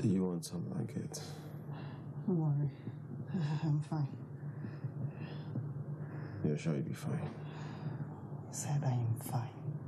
Do you want some blankets? Don't worry. I'm fine. You're sure you'll be fine? I said I am fine.